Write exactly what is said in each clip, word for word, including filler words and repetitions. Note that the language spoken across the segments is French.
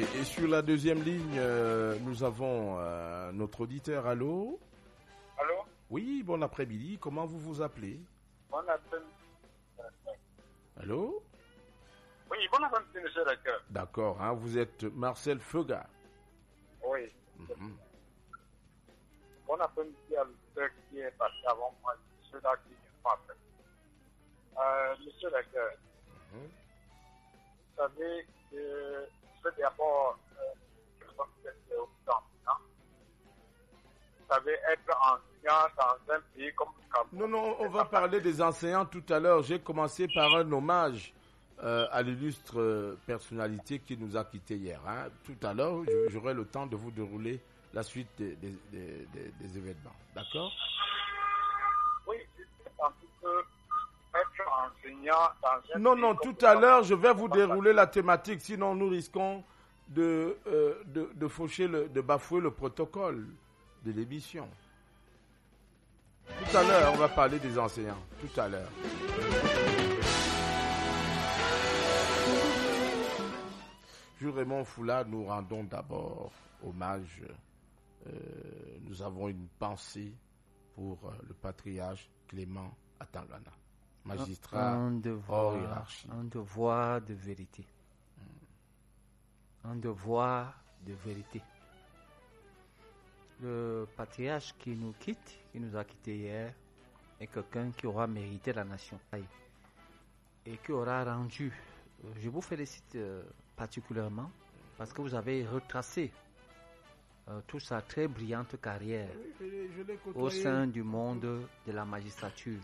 Et, et sur la deuxième ligne, euh, nous avons euh, notre auditeur. Allô? Allô? Oui, bon après-midi. Comment vous vous appelez? Bon après-midi. Allô? Oui, bon après-midi, monsieur Leclerc. D'accord, hein, vous êtes Marcel Feuga. Oui. Mm-hmm. Bon après-midi à l'auditeur qui est passé avant moi, ceux-là qui viennent pas après. Euh, monsieur Leclerc, mm-hmm. Vous savez que c'est d'abord euh, je pense que c'est au temps. Vous savez, être enseignant dans un pays comme le Cameroun. Non, non, on va parler des enseignants tout à l'heure. J'ai commencé par un hommage euh, à l'illustre euh, personnalité qui nous a quittés hier. Hein. Tout à l'heure, j'aurai le temps de vous dérouler la suite des, des, des, des, des événements. D'accord? Oui, c'est un peu être enseignant dans un Non, pays non, comme tout à l'heure, je vais vous dérouler la thématique. Sinon, nous risquons de, euh, de, de faucher, le, de bafouer le protocole de l'émission. Tout à l'heure, on va parler des enseignants. Tout à l'heure. Jules Raymond Foula, nous rendons d'abord hommage. Euh, nous avons une pensée pour euh, le patriarche Clément Atangana, magistrat un devoir, hors hiérarchie. Un devoir de vérité. Hmm. Un devoir de vérité. Le patriarche qui nous quitte, qui nous a quittés hier, est quelqu'un qui aura mérité la nation et qui aura rendu. Je vous félicite euh, particulièrement parce que vous avez retracé euh, toute sa très brillante carrière oui, je l'ai, je l'ai au sein du monde de la magistrature.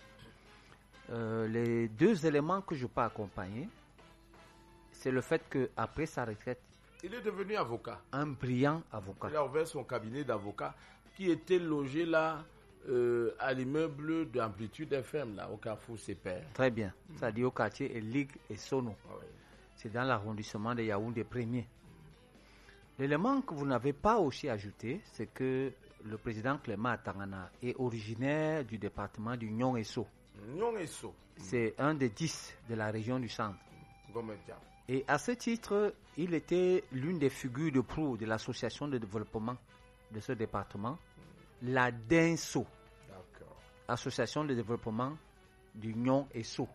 Euh, les deux éléments que je peux accompagner, c'est le fait qu'après sa retraite, il est devenu avocat. Un brillant avocat. Il a ouvert son cabinet d'avocat qui était logé là euh, à l'immeuble d'Amplitude F M, là, au carrefour Sépère. Très bien. Mm. C'est-à-dire au quartier Ligue et Sono. Ah oui. C'est dans l'arrondissement de Yaoundé premier. L'élément que vous n'avez pas aussi ajouté, c'est que le président Clément Atangana est originaire du département du Nyong-Esso. Nyong-Esso. C'est un des dix de la région du centre. Gometia. Et à ce titre, il était l'une des figures de proue de l'association de développement de ce département, la D E N S O, D'accord. Association de développement du Nyong-Esso.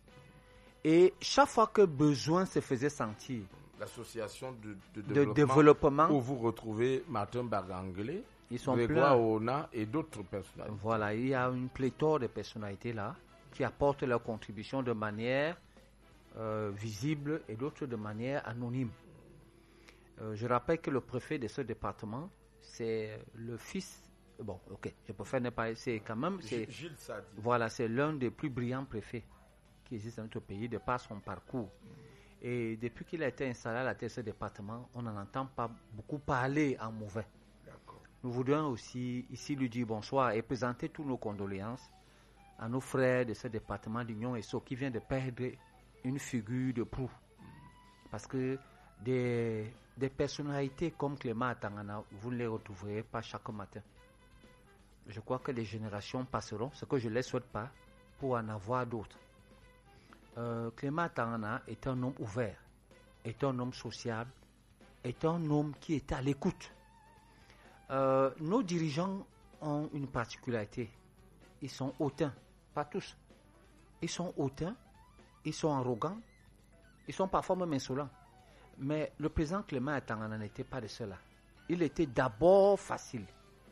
Et chaque fois que besoin se faisait sentir, l'association de, de, de développement, développement, où vous retrouvez Martin Barganglé, ils sont Grégoire Ona et d'autres personnalités. Voilà, il y a une pléthore de personnalités là qui apportent leur contribution de manière Euh, visible et d'autres de manière anonyme. Euh, je rappelle que le préfet de ce département, c'est le fils, bon, ok, je préfère ne pas, c'est quand même, c'est, Gilles Sadi. Voilà, c'est l'un des plus brillants préfets qui existe dans notre pays de par son parcours. Mm. Et depuis qu'il a été installé à la tête de ce département, on n'en entend pas beaucoup parler en mauvais. D'accord. Nous voudrions aussi ici lui dire bonsoir et présenter toutes nos condoléances à nos frères de ce département d'Union et Nyong-Esso qui vient de perdre une figure de proue. Parce que des, des personnalités comme Clément Atangana, vous ne les retrouverez pas chaque matin. Je crois que les générations passeront, ce que je ne les souhaite pas, pour en avoir d'autres. Euh, Clément Atangana est un homme ouvert, est un homme sociable, est un homme qui est à l'écoute. Euh, nos dirigeants ont une particularité. Ils sont hautains, pas tous. Ils sont hautains, ils sont arrogants, ils sont parfois même insolents. Mais le président Clément Atangana n'était pas de cela. Il était d'abord facile.